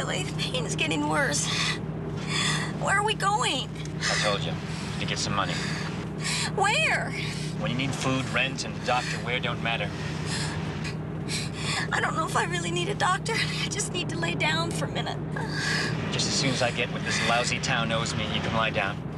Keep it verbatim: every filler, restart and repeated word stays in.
Billy. The pain's getting worse. Where are we going? I told you, to get some money. Where? When you need food, rent, and a doctor, where don't matter. I don't know if I really need a doctor. I just need to lay down for a minute. Just as soon as I get what this lousy town owes me, you can lie down.